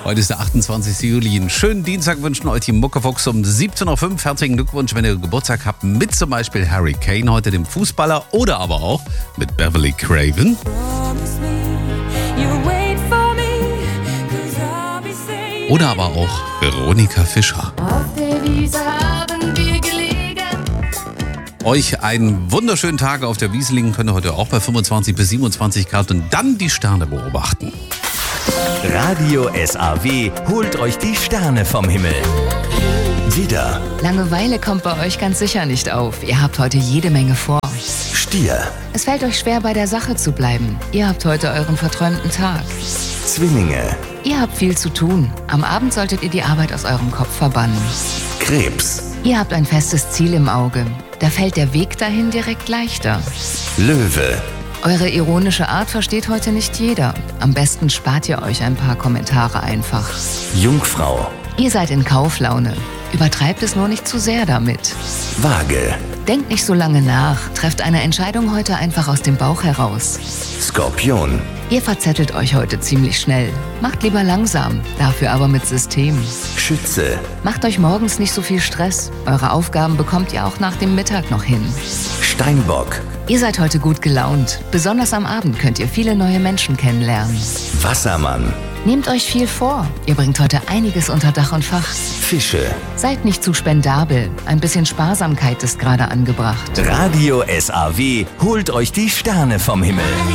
Heute ist der 28. Juli. Einen schönen Dienstag wünschen euch die Muckefuchs um 17.05 Uhr. Herzlichen Glückwunsch, wenn ihr Geburtstag habt, mit zum Beispiel Harry Kane, heute dem Fußballer, oder aber auch mit Beverly Craven. Oder aber auch Veronika Fischer. Auf der Wiese haben wir gelegen. Euch einen wunderschönen Tag auf der Wiese liegen, könnt ihr heute auch bei 25 bis 27 Grad und dann die Sterne beobachten. Radio SAW holt euch die Sterne vom Himmel. Widder, Langeweile kommt bei euch ganz sicher nicht auf. Ihr habt heute jede Menge vor. Stier, Es fällt euch schwer, bei der Sache zu bleiben. Ihr habt heute euren verträumten Tag. Zwillinge, Ihr habt viel zu tun. Am Abend solltet ihr die Arbeit aus eurem Kopf verbannen. Krebs, Ihr habt ein festes Ziel im Auge. Da fällt der Weg dahin direkt leichter. Löwe, Eure ironische Art versteht heute nicht jeder. Am besten spart ihr euch ein paar Kommentare einfach. Jungfrau, Ihr seid in Kauflaune. Übertreibt es nur nicht zu sehr damit. Waage, Denkt nicht so lange nach. Trefft eine Entscheidung heute einfach aus dem Bauch heraus. Skorpion, Ihr verzettelt euch heute ziemlich schnell. Macht lieber langsam, dafür aber mit System. Schütze, Macht euch morgens nicht so viel Stress. Eure Aufgaben bekommt ihr auch nach dem Mittag noch hin. Steinbock, Ihr seid heute gut gelaunt. Besonders am Abend könnt ihr viele neue Menschen kennenlernen. Wassermann, Nehmt euch viel vor. Ihr bringt heute einiges unter Dach und Fach. Fische. Seid nicht zu spendabel. Ein bisschen Sparsamkeit ist gerade angebracht. Radio SAW holt euch die Sterne vom Himmel.